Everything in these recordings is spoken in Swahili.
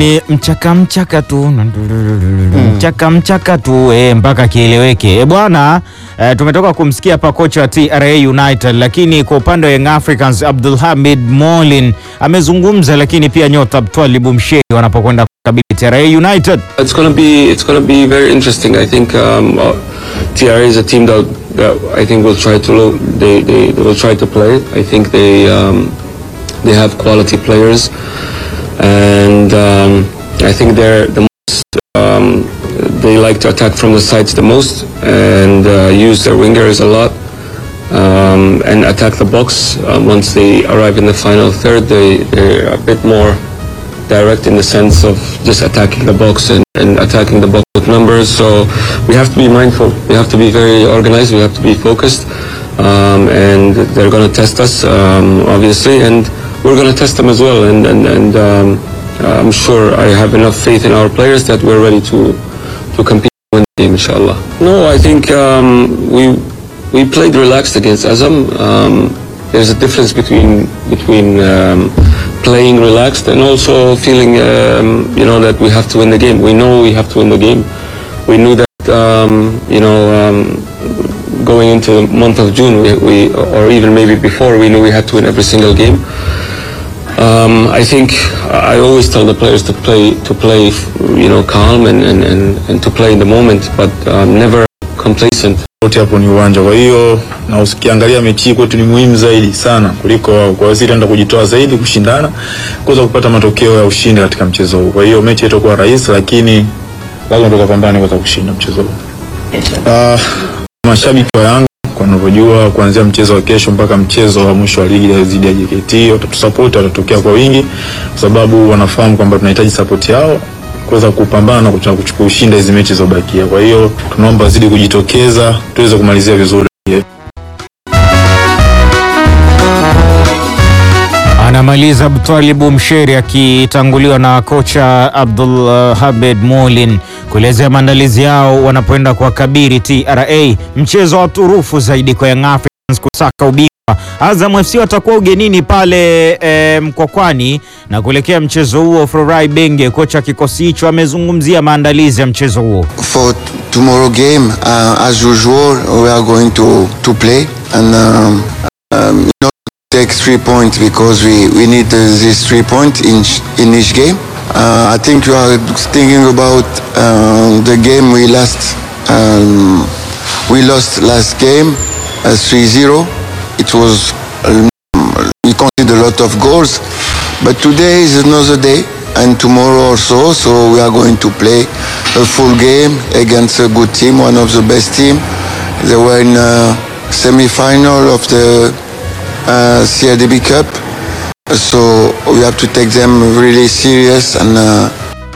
ni mchaka tu mchaka tu mpaka kieleweke. Bwana, tumetoka kumsikia hapa kocha wa TRA United, lakini kwa upande wa Young Africans Abdulhamid Mollin amezungumza, lakini pia nyota Twalibu Msheri wanapokwenda kukabili TRA United. It's gonna be very interesting. I think TRA is a team that I think will try to play. I think they have quality players, and I think they're the most they like to attack from the sides the most and use their wingers a lot and attack the box. Once they arrive in the final third, they're a bit more direct in the sense of just attacking the box and attacking the box with numbers. So we have to be mindful. We have to be very organized. We have to be focused. And they're going to test us, obviously, and we're going to test them as well. And I'm sure I have enough faith in our players that we're ready to compete and win the game, inshallah. No, I think we played relaxed against Azam. There's a difference between playing relaxed and also feeling, that we have to win the game. We know we have to win the game. We knew that, going into the month of June, we or even maybe before, we knew we had to win every single game. I think I always tell the players to play, calm and to play in the moment, but never complacent. Hapo ni uwanja, kwa hiyo na usikiangalia mechi kwetu ni muhimu zaidi sana kuliko wao. Kwa hiyo enda kujitoa zaidi kushindana kuweza kupata matokeo ya ushindi katika mchezo huu. Kwa hiyo mechi itakuwa rahisi, lakini lazima tukapambane kwa kushinda mchezo huu. Mashabiki wa Yanga kwa ninavyojua kuanzia mchezo wa kesho mpaka mchezo wa mwisho wa ligi dhidi ya JKT watatusupport, watatokea kwa wingi kwa sababu wanafahamu kwamba tunahitaji support yao kuweza kupambana na kuchukua ushindi hizo mechi zobakia. Kwa hiyo tunaomba zidi kujitokeza tuweze kumalizia vizuri. Anamaliza Twalibu Msheri akitanguliwa na kocha Abdulhamid Mollin kuelezea maandalizi yao wanapoenda kwa kabiri TRA, mchezo wa turufu zaidi kwa Young Africans kusaka ubingwa. Azam FC watakuwa ugenini pale Mkwakwani na kuelekea mchezo huo. Florai Benge, kocha kikosi hicho, amezungumzia maandalizi ya mchezo huo. For tomorrow game, as usual, we are going to play and take 3 points because we need these 3 points in each game. I think you are thinking about the game we lost. We lost last game 3-0. It was we conceded a lot of goals, but today is another day and tomorrow also. So we are going to play a full game against a good team, one of the best team. They were in semi-final of the CRDB Cup, so we have to take them really serious and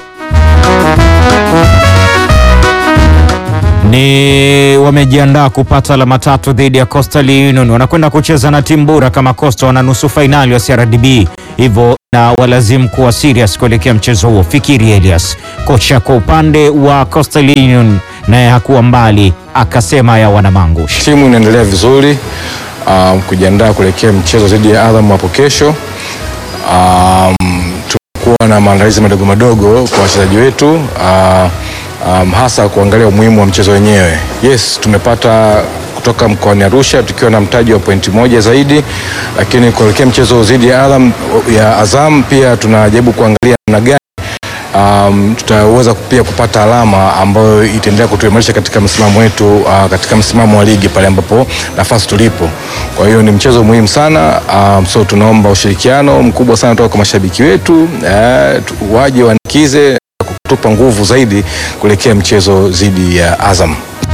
ni wamejiandaa kupata alama 3 dhidi ya Coastal Union. Wanakwenda kucheza na timu bora kama Coastal, wana nusu finali wa CRDB, hivyo na walazimu kuwa serious kuelekea mchezo huo. Fikiri Elias, kocha kwa upande wa Coastal Union, naye hakuwa mbali, akasema ya wanamangu, timu inaendelea vizuri kujiandaa kuelekea mchezo dhidi ya Azam hapo kesho. Tumekuwa na maandalizi madogo kwa wachezaji wetu, hasa kuangalia umuhimu wa mchezo wenyewe. Yes, tumepata kutoka mkoani Arusha tukiwa na mtaji wa pointi 1 zaidi, lakini kuelekea mchezo dhidi ya Azam pia tunajaribu kuangalia namna gani tutaweza pia kupata alama ambayo itaendelea kutuimarisha katika msimamo wetu, katika msimamo wa ligi pale ambapo nafasi tulipo. Kwa hiyo ni mchezo muhimu sana, so tunaomba ushirikiano mkubwa sana kutoka kwa mashabiki wetu, waje wanikize kutupa nguvu zaidi kuelekea mchezo dhidi ya Azam.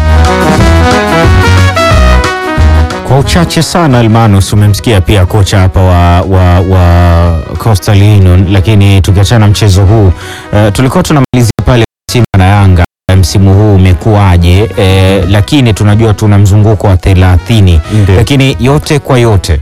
Kwa uchache sana Almanus, umemsikia pia kocha hapa wa Coastal Union, lakini tukiachana mchezo huu tulikuwa tunamalizia pale Simba na Yanga, msimu huu umekuaje? Lakini tunajua tuna mzunguko wa 30. Lakini yote kwa yote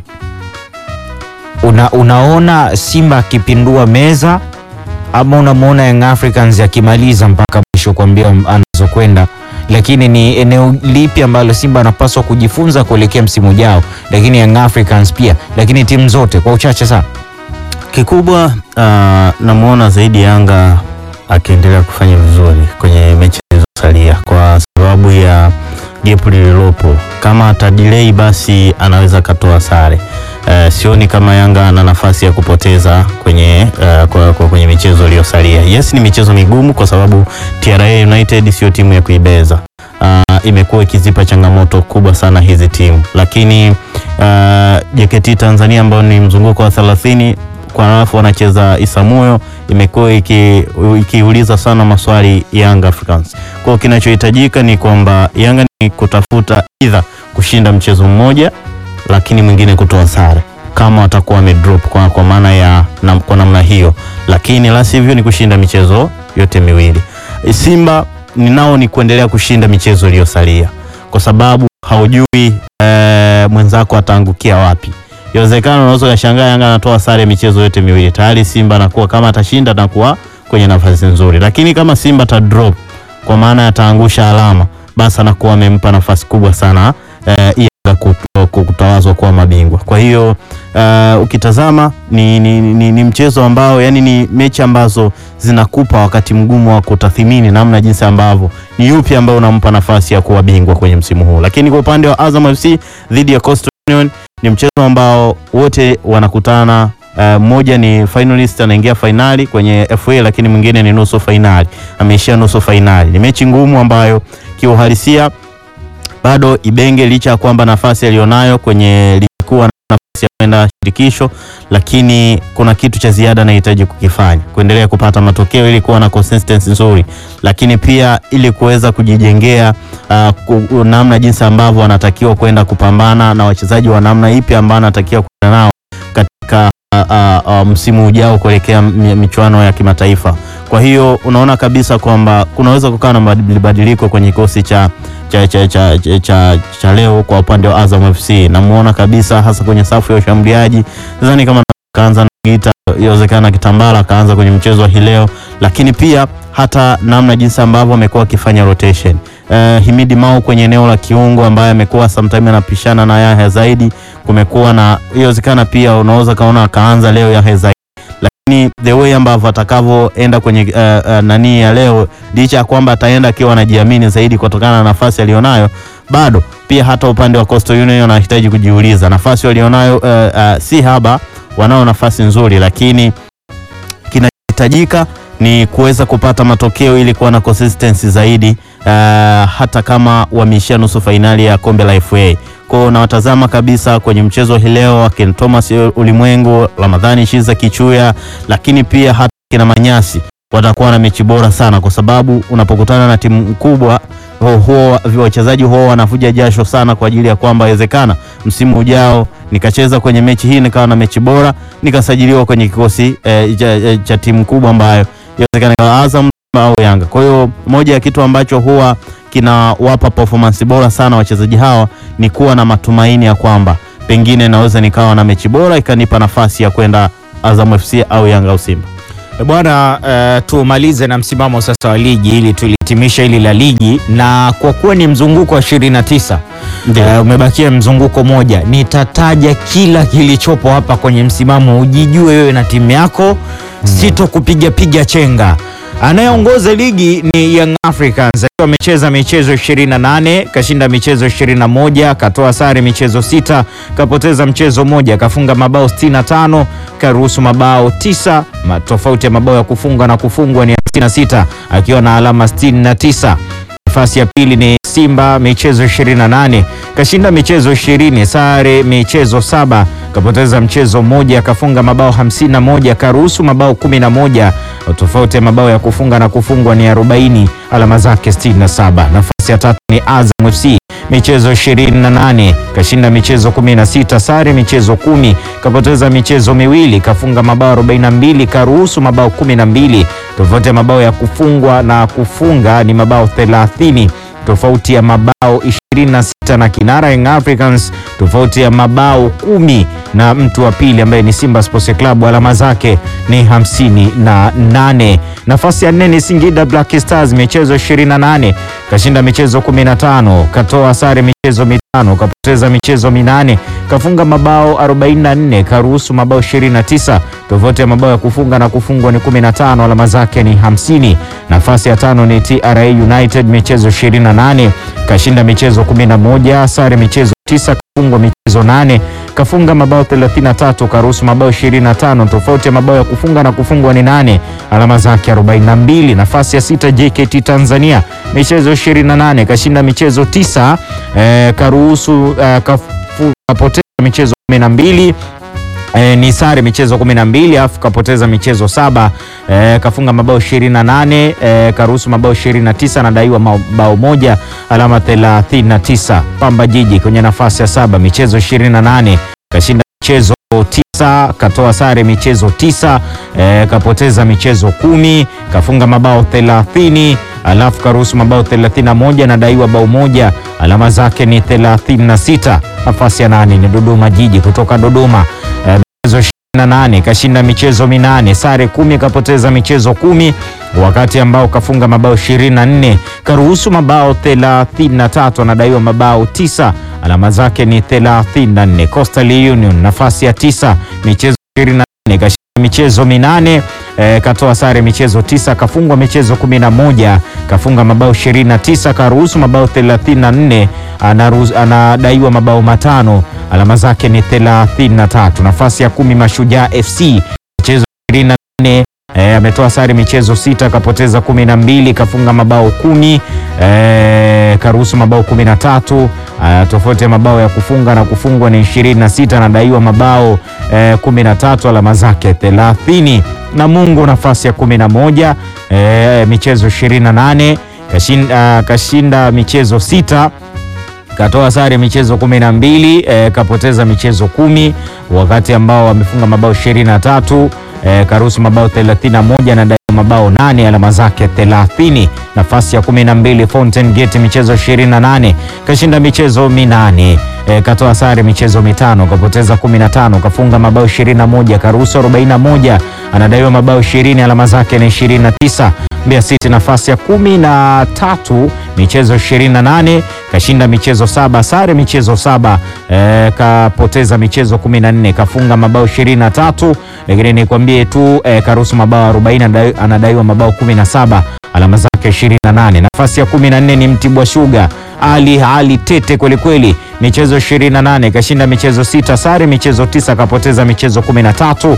unaona Simba akipindua meza ama unamuona Young Africans yakimaliza mpaka mwisho kuambia anazokwenda? Lakini ni eneo lipi ambalo Simba anapaswa kujifunza kuelekea msimu ujao, lakini Young Africans pia, lakini timu zote kwa uchache sana? Kikubwa namuona zaidi Yanga akiendelea kufanya vizuri kwenye mechi zilizosalia kwa sababu ya gap lililopo. Kama atadelay basi anaweza katoa sare. Sioni kama Yanga ana nafasi ya kupoteza kwenye kwenye michezo iliyosalia. Yes, ni michezo migumu kwa sababu TRA United sio timu ya kuibeza. Imekuwa ikizipa changamoto kubwa sana hizi timu, lakini JKT Tanzania ambao ni mzunguko wa 30 kwa alafu wanacheza Isamuyo, imekuwa ikiuliza sana maswali Young Africans. Kwa kinachohitajika ni kwamba Yanga ni kutafuta either kushinda mchezo mmoja lakini mwingine kutoa sare kama watakuwa wamedrop kwa maana ya kwa namna hiyo, lakini la sivyo ni kushinda michezo yote miwili. Simba ninao ni kuendelea kushinda michezo iliyosalia kwa sababu haujui mwenzako ataangukia wapi. Inawezekana unaweza kushangaa Yanga anatoa sare michezo yote miwili, tayari Simba anakuwa kama atashinda atakuwa kwenye nafasi nzuri, lakini kama Simba ta drop kwa maana ataangusha alama, basi anakuwa amempa nafasi kubwa sana Yanga kutawazwa kuwa mabingwa. Kwa hiyo ukitazama ni mchezo ambao yani ni mechi ambazo zinakupa wakati mgumu wa kutathmini namna jinsi ambavyo ni yupi ambao unampa nafasi ya kuwa bingwa kwenye msimu huu. Lakini kwa upande wa Azam FC dhidi ya Coastal Union ni mchezo ambao wote wanakutana, mmoja ni finalist anaingia finali kwenye FA, lakini mwingine ni nusu finali, ameishia nusu finali. Ni mechi ngumu ambayo kiuhalisia bado Ibenge licha ya kwamba nafasi alionayo kwenye ligi kuu na nafasi ya kwenda shirikisho, lakini kuna kitu cha ziada anahitaji kukifanya, kuendelea kupata matokeo ili kuwa na consistency nzuri, lakini pia ili kuweza kujijengea namna jinsi ambavyo anatakiwa kwenda kupambana na wachezaji wa namna ipi ambao anatakiwa kwenda nao katika msimu ujao kuelekea michuano ya kimataifa. Kwa hiyo unaona kabisa kwamba kunaweza kukaa na mabadiliko kwenye kikosi cha leo kwa upande wa Azam FC. Namuona kabisa hasa kwenye safu ya ushambuliaji, nadhani kama kaanza na Gita, yawezekana Kitambala kaanza kwenye mchezo wa leo, lakini pia hata namna jinsi ambavyo amekuwa akifanya rotation. Himidi Mao kwenye eneo la kiungo ambaye amekuwa sometime anapishana na Yahya Zaidi, kumekuwa na yawezekana pia unaweza kaona kaanza leo Yahya Zaidi, lakini the way ambavyo atakavyoenda kwenye nani ya leo, licha ya kwamba ataenda akiwa anajiamini zaidi kutokana na nafasi alionayo, bado pia hata upande wa Coastal Union anahitaji kujiuliza nafasi walionayo, si haba, wanao nafasi nzuri, lakini kinachohitajika ni kuweza kupata matokeo ili kuwa na consistency zaidi, hata kama wameishia nusu finali ya kombe la FA. Kwa na watazama kabisa kwenye mchezo leo akina Thomas Ulimwengu, Ramadhani Shiza Kichuya, lakini pia hata kina Manyasi watakuwa na mechi bora sana, kwa sababu unapokutana na timu kubwa huo wachezaji huo wanavuja jasho sana kwa ajili ya kwamba inawezekana msimu ujao nikacheza kwenye mechi hii nikawa na mechi bora, nikasajiliwa kwenye kikosi cha timu kubwa ambayo inawezekana kama Azam au Yanga. Kwa hiyo moja ya kitu ambacho huwa kinawapa performance bora sana wachezaji hawa ni kuwa na matumaini ya kwamba pengine naweza nikawa na mechi bora ikanipa nafasi ya kwenda Azam FC au Yanga au Simba. Bwana, tumalize na msimamo sasa wa ligi ili tulitimisha hili la ligi, na kwa kuwa ni mzunguko wa 29 umebakia mzunguko moja, nitataja kila kilichopo hapa kwenye msimamo ujijue wewe na timu yako. Sito kupiga chenga. Anayeongoza ligi ni Young Africans, akiwa amecheza michezo 28, kashinda michezo 21, katoa sare michezo 6, kapoteza mchezo moja, kafunga mabao 65, karuhusu mabao 9, tofauti ya mabao ya kufunga na kufungwa ni 66, akiwa na alama 69. Nafasi ya pili ni Simba, michezo 28, kashinda michezo 20, sare michezo 7, kapoteza mchezo moja, kafunga mabao 51, karuhusu mabao 11, tofauti ya mabao ya kufunga na kufungwa ni 40, alama zake 67. Nafasi ya tatu ni Azam FC, michezo 28, kashinda michezo 16, sare michezo 10, kapoteza michezo miwili, kafunga mabao 42, karuhusu mabao 12, tofauti ya mabao ya kufungwa na kufunga ni mabao 30, tofauti ya mabao 26 na kinara Young Africans, tofauti ya mabao 10 na mtu wa pili ambaye ni Simba Sports Club, alama zake ni 58. Nafasi ya 4 ni Singida Black Stars, michezo 28, kashinda michezo 15, katoa sare michezo mitano, kapoteza michezo minane, kafunga mabao 44, karuhusu mabao 29. Tofauti ya mabao ya kufunga na kufungwa ni 15, alama zake ni 50. Nafasi ya 5 ni TRA United, michezo 28, kashinda michezo 11, sare michezo 9, kafungwa michezo 8, kafunga mabao 33, karuhusu mabao 25. Tofauti ya mabao ya kufunga na kufungwa ni 8, alama zake 42. Nafasi ya 6 JKT Tanzania, michezo 28, kashinda michezo 9, karuhusu kapoteza michezo 12, ni sare michezo 12, afu kapoteza michezo 7, kafunga mabao 28, karuhusu mabao 29, anadaiwa mabao 1, alama 39. Pamba Jiji kwenye nafasi ya 7, michezo 28, kashinda michezo 9, katoa sare michezo 9, kapoteza michezo 10, kafunga mabao 30, alafu karuhusu mabao 31, anadaiwa bao 1, alama zake ni 36. Nafasi ya 8 ni Dodoma Jiji kutoka Dodoma, michezo 28, kashinda michezo 8, sare 10, kapoteza michezo 10, wakati ambao kafunga mabao 24, karuhusu mabao 33, anadaiwa mabao 9, alama zake ni 34. Coastal Union nafasi ya 9, michezo 24, kashinda michezo 8, katoa sare michezo 9, kafungwa michezo 11, kafunga mabao 29, karuhusu mabao 34, anadaiwa mabao 5, alama zake ni 33. Nafasi ya 10 Mashujaa FC, michezo 24, ametoa sare michezo 6, kapoteza 12, kafunga mabao 10, karuhusu mabao 13. Tofauti ya mabao ya kufunga na kufungwa ni 26, anadaiwa mabao 13, alama zake 30. Namungo nafasi ya 11, michezo 28, kashinda michezo 6, katoa sare michezo 12, kapoteza michezo 10, wakati ambao wamefunga mabao 23, karuhusu mabao 31, na mabao 8, alama zake 30. Nafasi ya 12 Fountain Gate, michezo 28, kashinda michezo 8, katoa sare michezo 5, kapoteza 15, kafunga mabao 21, karuhusu 41, anadaiwa mabao 20, alama zake ni 29. Mbeya City nafasi ya 13, michezo 28, kashinda michezo 7, sare michezo 7, kapoteza michezo 14, kafunga mabao 23, lakini nikwambie tu karuhusu mabao 40, anadaiwa mabao 17, alama zake 28. Nafasi ya 14 ni Mtibwa Sugar, Ali tete kweli kweli, michezo 28, kashinda michezo 6, sare michezo 9, kapoteza michezo 13,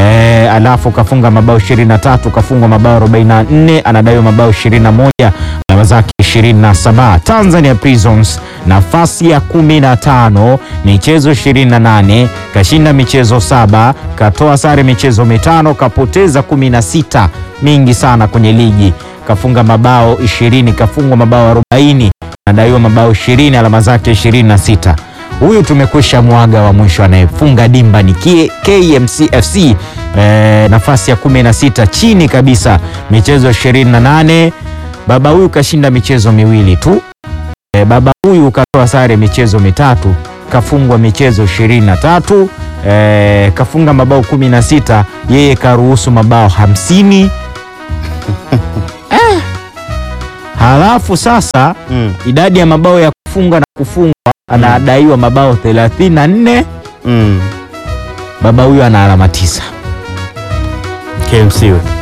alafu kafunga mabao 23, kafungwa mabao 44, anadaiwa mabao 21, alama zake 27. Tanzania Prisons nafasi ya 15, michezo 28, kashinda michezo 7, katoa sare michezo 5, kapoteza 16, mingi sana kwenye ligi, kafunga mabao 20, kafungwa mabao 40, anadaiwa mabao 20, alama zake 26. Huyu tumekwisha mwaga, wa mwisho anayefunga dimba ni KMC FC, nafasi ya 16, chini kabisa, michezo 28. Baba huyu kashinda michezo 2 tu, baba huyu katoa sare michezo 3, kafungwa michezo 23, kafunga mabao 16, yeye karuhusu mabao 50. Halafu sasa idadi ya mabao ya kufunga na kufungwa, anadaiwa mabao 34. Baba huyu ana alama 9. KMC